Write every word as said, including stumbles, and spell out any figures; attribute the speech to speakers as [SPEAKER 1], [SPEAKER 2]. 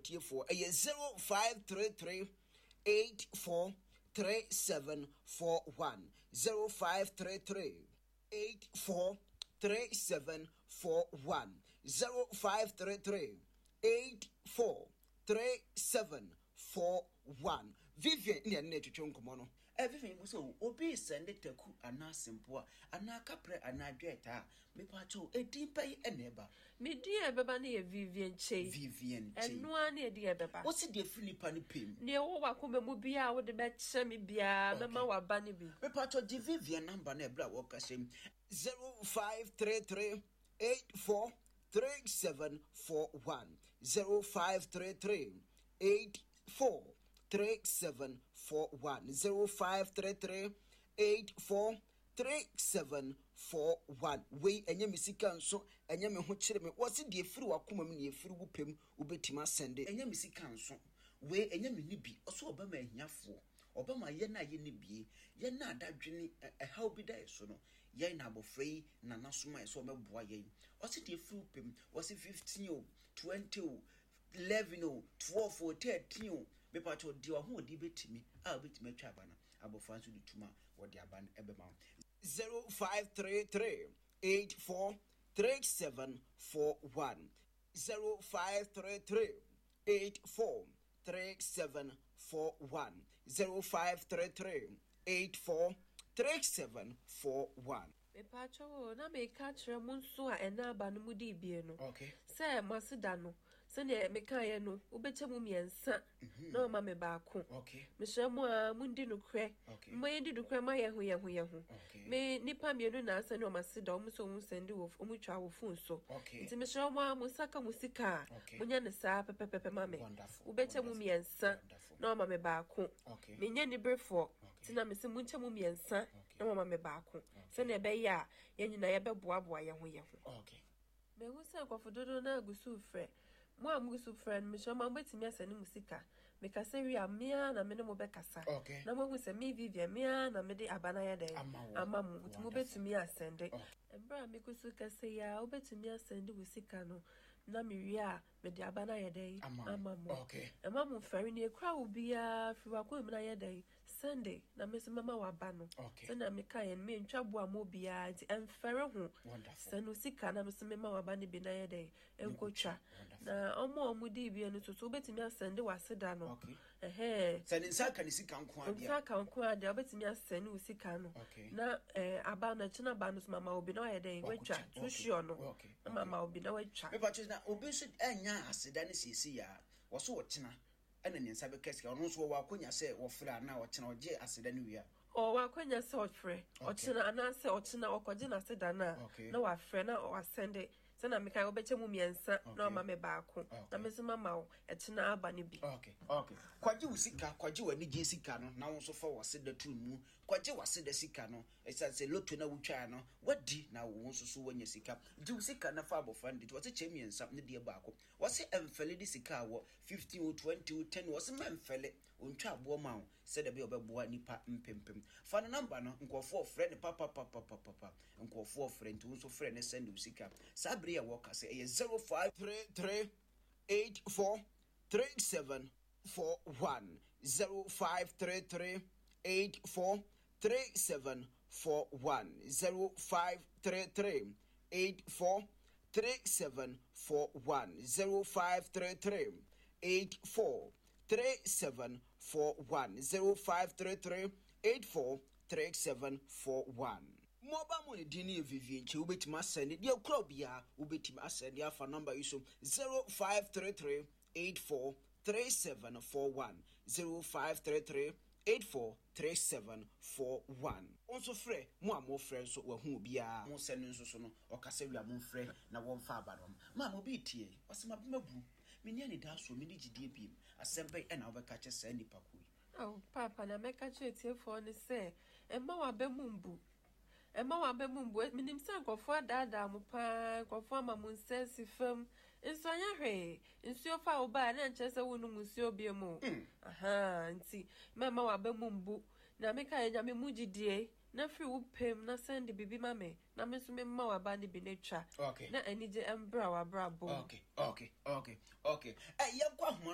[SPEAKER 1] for a zero five three three eight four three seven four one zero five three three eight four three seven four one zero five three three eight four three seven four one. Vivian in your nature chunkomono.
[SPEAKER 2] Everything so obi send it to ku ana simple ana kapre ana dweta me pacho e din pay e neba
[SPEAKER 3] me dia beba na Vivian che
[SPEAKER 2] Vivian che
[SPEAKER 3] eno ana dia beba
[SPEAKER 2] what's the Philippa ni pim
[SPEAKER 3] ne wo wakoma mu bia wo de be che me bia me ma wa ba ne bi
[SPEAKER 2] me pacho di Vivian number na bra wo kasem
[SPEAKER 1] zero five three three eight four three seven four one zero five three three eight four three seven four one zero five three three eight four three seven four one. We enye misika nso enye me ho kire me wose de efiri wakoma me ne efiri wo pem ubetima sende
[SPEAKER 2] enye misika nso we enye me ni bi oso oba ma ahiafo oba ma ye na ye ni bi ye na adadwene e how bi da so no ye na abofrei na nasoma so meboa ye ose de efiri wo pem wose fifteen o twenty o eleven o twelve o thirteen o me pato di wa ho di betimi a betimi atwa abana abofan so dituma wo di aban ebema
[SPEAKER 1] zero five three three eight four three seven four one zero five three three eight four three seven four one zero five three three eight four three seven four one.
[SPEAKER 3] me pacho na me ka kire mu nso a ena aba no mu di bie no
[SPEAKER 2] okay
[SPEAKER 3] se masida no se ne me ka ye no obeche mu miensa na ma me ba ko
[SPEAKER 2] okay
[SPEAKER 3] me hye mu a mu ndi no kre mo ye di do kre ma ye ho ye ho ye ho me nipa mienu na ase ne o masida o mu so mu sende wo o mu twa wo phone so nti me hye mu a mu saka musika mu nya ne sa pepepepe ma me obeche mu miensa na ma me ba ko me nya ni brefo ti na me se mu nche mu miensa na ma me ba ko se ne be ya yenyina ye beboaboa ye ho ye ho
[SPEAKER 2] okay
[SPEAKER 3] me hu se kwafododo na agusu frɛ mo amugusu frɛ no me so ma betimi asane musika me ka se wi amia na me ne mo bekasa na mo hu se me Vivian mia na me de abana ye den amamu mo betimi asende embra me kusu ka se ya obetimi asende musika no na me wi a me de abana ye den amamu
[SPEAKER 2] okay
[SPEAKER 3] amamu fari ne kra obia fi wa ko me na ye den Sunday na me se mama wa ba no se na me ka ye me ntwa bo am obia nti emfere ho sanu sika na me se mama wa ba ne bi na ye den enkotwa na omo omo di bi no so so betimi asende waseda no eh
[SPEAKER 2] se ne saka ne sika nko ade
[SPEAKER 3] saka nko ade obetimi asende usika no na eh aba na china ba no so mama obi na ye den wetwa tushio no mama obi na wetwa
[SPEAKER 2] me pacho na obi so enya aseda ne sisi ya wo so wochina ena ne nsa be keske ono so wo akonya se wo fra na wochina oje aseda ne wia
[SPEAKER 3] o wa akonya se ofre ochina ana se ochina okoje na aseda na na wa frɛ na wa sende se na meka obeche mu miensa na ma me ba ko na me se mama wo echina aba ne bi
[SPEAKER 2] okay okay kwaje usika kwaje wani je sika no na wo so fa wo seda tu mu kwaje wo seda sika no esa se loto na wutwa no wadi na wo so so wanya sika je usika na fa abo fandi to che miensa ne de ba ko wo se emfele di sika wo fifteen o twenty o ten wo se memfele ontwa abo ma wo se da be obeboa nipa mpempem fa na number no nkofo frɛ ne papa papa papa nkofo frɛ nti wo so frɛ ne send usika sabri walker say zero five
[SPEAKER 1] three three eight four three seven four one zero five three three eight four three seven four one zero five three three eight four three seven four one zero five three three eight four three seven four one zero five three three eight four three seven four one. Mobile money dini Vivian che ubetima send dia club ya ubetima send ya for number iso zero five three three eight four three seven four one zero five three three eight four three seven four one. Also frɛ mo amo frɛ so wa hu bia
[SPEAKER 2] mo send nso so no okasa wi amo frɛ na won fa abadom ma mo bi tie osema bemabu me ne ani da so me di gidie biem asempe e na obeka che sa nipa koi
[SPEAKER 3] oh papa na meka che tie for ne se emma wa bemumbu Emma wa be mumbu minim se nkofo dada mo pa nkofo ama mo nsensi fam nso anya hwe nsuo fa oba na nche se wonu nsuo bie mu aha nti mama wa be mumbu na meka enya me mugidie na free wo pem na send bibi mame na me so me ma wa ba ne bi na twa na anije embra wa bra bo
[SPEAKER 2] okay okay okay okay eh yakwa